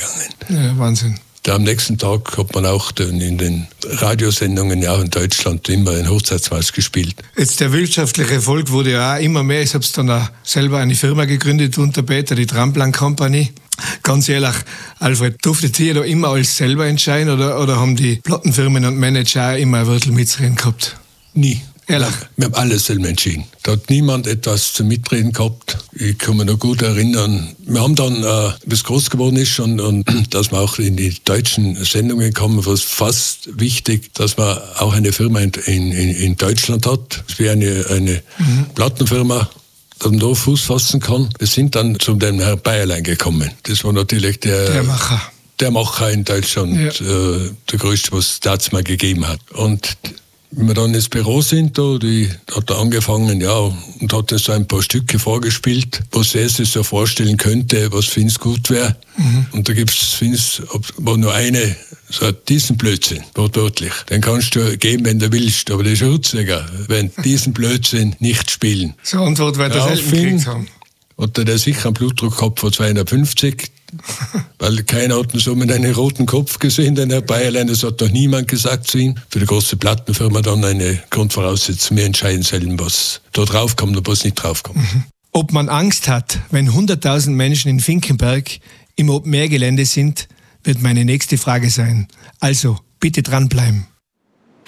gegangen. Ja, Wahnsinn. Da am nächsten Tag hat man auch in den Radiosendungen ja in Deutschland immer einen Hochzeitsmarsch gespielt. Jetzt der wirtschaftliche Erfolg wurde ja auch immer mehr. Ich habe dann auch selber eine Firma gegründet unter Peter, die Tramplan Company. Ganz ehrlich, Alfred, durftet ihr da immer alles selber entscheiden oder haben die Plattenfirmen und Manager auch immer ein Wörtel mitzureden gehabt? Nie. Ehrlich? Wir haben alles selber entschieden. Da hat niemand etwas zu mitreden gehabt. Ich kann mich noch gut erinnern. Wir haben dann, bis groß geworden ist und dass wir auch in die deutschen Sendungen kommen, war es fast wichtig, dass man auch eine Firma in Deutschland hat. Das wäre eine Plattenfirma, dass man da Fuß fassen kann. Wir sind dann zu dem Herrn Bayerlein gekommen. Das war natürlich der Macher. Der Macher in Deutschland, ja. Der größte, was es damals mal gegeben hat. Und wenn wir dann ins Büro sind, die hat er angefangen, ja, und hat uns so ein paar Stücke vorgespielt, was er sich so vorstellen könnte, was für ihn gut wäre. Und da gibt's, war nur eine, so diesen Blödsinn, wortwörtlich. Den kannst du geben, wenn du willst, aber der Schutziger, wenn diesen Blödsinn nicht spielen. So Antwort wird er selten gekriegt haben. Hat er sicher einen Blutdruck gehabt von 250, weil keiner hat so mit einem roten Kopf gesehen, den Herr Bayerlein, das hat noch niemand gesagt zu ihm. Für die große Plattenfirma dann eine Grundvoraussetzung, wir entscheiden selber, was da draufkommt und was nicht draufkommt. Ob man Angst hat, wenn 100.000 Menschen in Finkenberg im Open-Air-Gelände sind, wird meine nächste Frage sein. Also, bitte dranbleiben.